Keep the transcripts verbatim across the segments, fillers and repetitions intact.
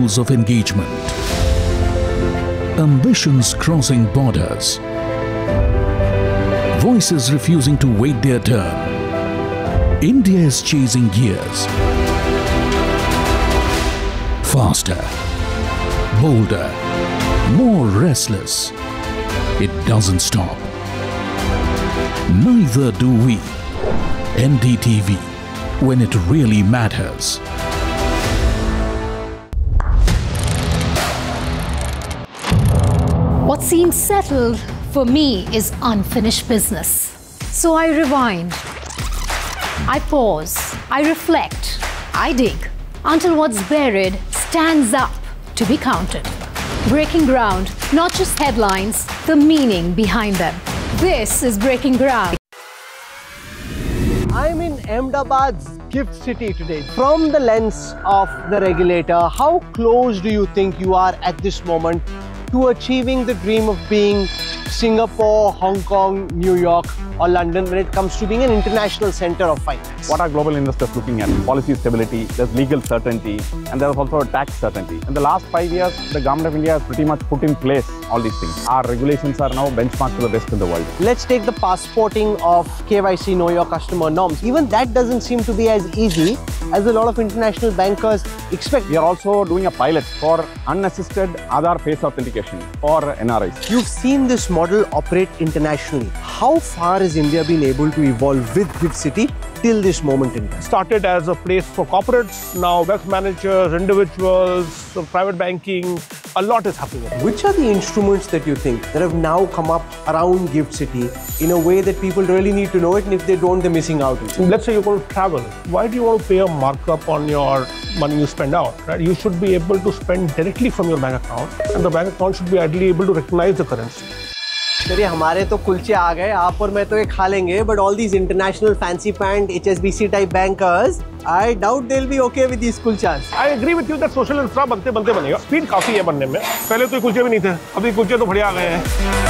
levels of engagement, ambitions crossing borders, voices refusing to wait their turn. India is chasing gears. Faster, bolder, more restless. It doesn't stop. Neither do we. N D T V, when it really matters. What seems settled for me is unfinished business. So I rewind. I pause. I reflect. I dig until what's buried stands up to be counted. Breaking ground, not just headlines, the meaning behind them. This is Breaking Ground. I'm in Ahmedabad's Gift City today. From the lens of the regulator, how close do you think you are at this moment to achieving the dream of being Singapore, Hong Kong, New York or London when it comes to being an international center of finance? What are global investors looking at? Policy stability, there's legal certainty, and there's also tax certainty. In the last five years, the government of India has pretty much put in place all these things. Our regulations are now benchmarked to the best in the world. Let's take the passporting of K Y C, Know Your Customer norms. Even that doesn't seem to be as easy as a lot of international bankers expect. We are also doing a pilot for unassisted Aadhaar face authentication for N R Is. You've seen this model operate internationally. How far has India been able to evolve with Gift City till this moment in time? Started as a place for corporates, now wealth managers, individuals, private banking, a lot is happening. Which are the instruments that you think that have now come up around Gift City in a way that people really need to know it, and if they don't, they're missing out? Let's say you're going to travel. Why do you want to pay a markup on your money you spend out? Right? You should be able to spend directly from your bank account, and the bank account should be ideally able to recognize the currency. चलिए हमारे तो कुलचे आ गए, आप और मैं तो ये खा लेंगे, but all these international fancy pant H S B C type bankers, I doubt they'll be okay with these kulchas. I agree with you that social infra बनते बनते बनेगा. Speed काफी है बनने में. पहले तो ये कुलचे भी नहीं थे, अभी कुलचे तो बढ़िया आ गए हैं.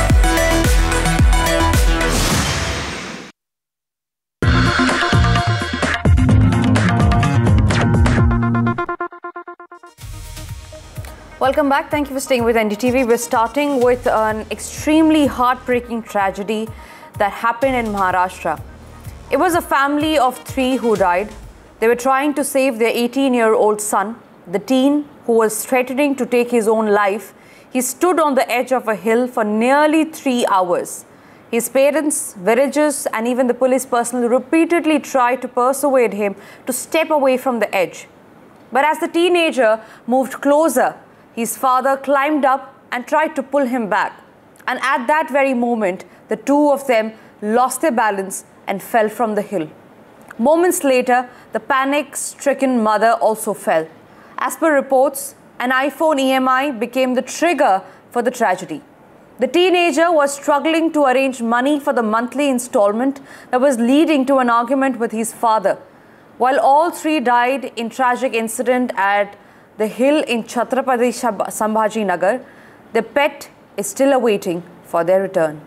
Welcome back. Thank you for staying with N D T V. We're starting with an extremely heartbreaking tragedy that happened in Maharashtra. It was a family of three who died. They were trying to save their eighteen-year-old son, the teen who was threatening to take his own life. He stood on the edge of a hill for nearly three hours. His parents, villagers, and even the police personnel repeatedly tried to persuade him to step away from the edge. But as the teenager moved closer, his father climbed up and tried to pull him back. And at that very moment, the two of them lost their balance and fell from the hill. Moments later, the panic-stricken mother also fell. As per reports, an iPhone E M I became the trigger for the tragedy. The teenager was struggling to arrange money for the monthly installment that was leading to an argument with his father. While all three died in tragic incident at the hill in Chhatrapati Sambhaji Nagar, the pet is still awaiting for their return.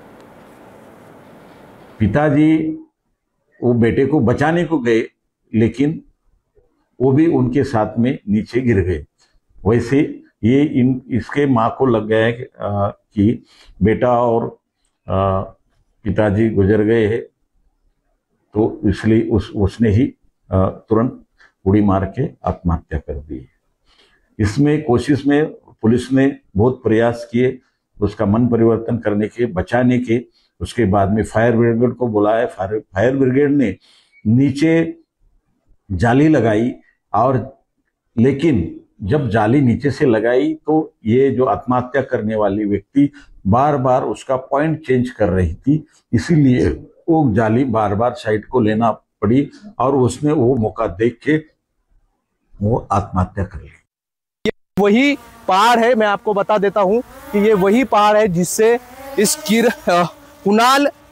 पिताजी वो बेटे को बचाने को गए, लेकिन वो भी उनके साथ में नीचे गिर गए. वैसे ये इन इसके माँ को लग गया है कि बेटा और पिताजी गुजर गए हैं, तो इसलिए उस उसने ही तुरंत उड़ी मार के आत्महत्या कर दी. इसमें कोशिश में पुलिस ने बहुत प्रयास किए उसका मन परिवर्तन करने के, बचाने के. उसके बाद में फायर ब्रिगेड को बुलाया. फायर फायर ब्रिगेड ने नीचे जाली लगाई, और लेकिन जब जाली नीचे से लगाई तो ये जो आत्महत्या करने वाली व्यक्ति बार बार उसका पॉइंट चेंज कर रही थी, इसीलिए वो जाली बार बार साइड को लेना पड़ी और उसने वो मौका देख के वो आत्महत्या कर ली. वही पहाड़ है, मैं आपको बता देता हूं कि ये वही पहाड़ है जिससे इस गिर कुणाल